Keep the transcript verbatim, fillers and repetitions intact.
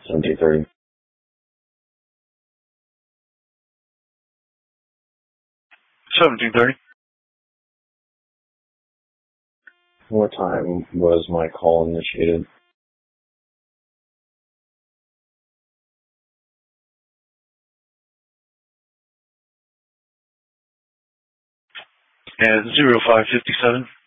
seventeen thirty. seventeen thirty. What time was my call initiated? And zero five fifty-seven.